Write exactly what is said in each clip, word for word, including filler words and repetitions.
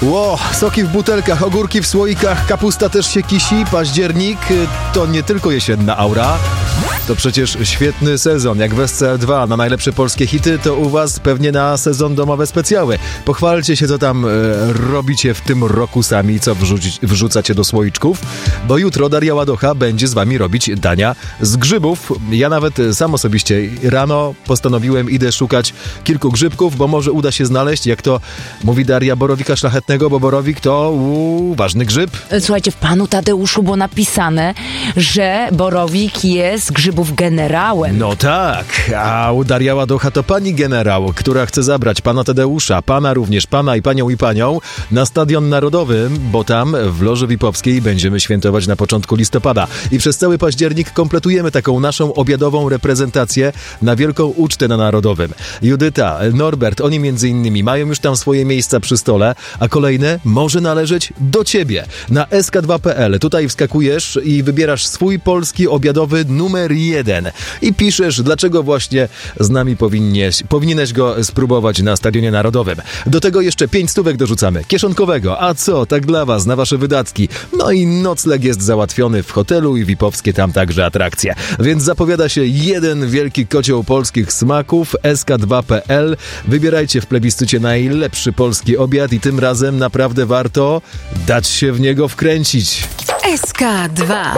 Ło, soki w butelkach, ogórki w słoikach, kapusta też się kisi, październik to nie tylko jesienna aura. To przecież świetny sezon, jak w S C R dwa na najlepsze polskie hity, to u was pewnie na sezon domowe specjały. Pochwalcie się, co tam e, robicie w tym roku sami, co wrzucić, wrzucacie do słoiczków, bo jutro Daria Ładocha będzie z wami robić dania z grzybów. Ja nawet sam osobiście rano postanowiłem, idę szukać kilku grzybków, bo może uda się znaleźć, jak to mówi Daria, borowika szlachetnego, bo borowik to uu, ważny grzyb. Słuchajcie, w panu Tadeuszu było napisane, że borowik jest grzybów generałem. No tak, a u Daria Ładocha to pani generał, która chce zabrać pana Tadeusza, pana również, pana i panią i panią na Stadion Narodowy, bo tam w Loży Wipowskiej będziemy świętować na początku listopada. I przez cały październik kompletujemy taką naszą obiadową reprezentację na wielką ucztę na Narodowym. Judyta, Norbert, oni między innymi mają już tam swoje miejsca przy stole, a kolejne może należeć do ciebie. Na S K dwa kropka P L tutaj wskakujesz i wybierasz swój polski obiadowy numer jeden i piszesz, dlaczego właśnie z nami powinieneś, powinieneś go spróbować na Stadionie Narodowym. Do tego jeszcze pięć stówek dorzucamy, kieszonkowego, a co, tak dla was, na wasze wydatki. No i nocleg jest załatwiony w hotelu i Wipowskie tam także atrakcje. Więc zapowiada się jeden wielki kocioł polskich smaków, S K dwa kropka P L. Wybierajcie w plebiscycie najlepszy polski obiad i tym razem naprawdę warto dać się w niego wkręcić. S K dwa.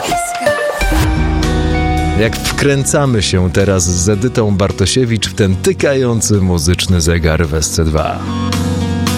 Jak wkręcamy się teraz z Edytą Bartosiewicz w ten tykający muzyczny zegar w S C dwa.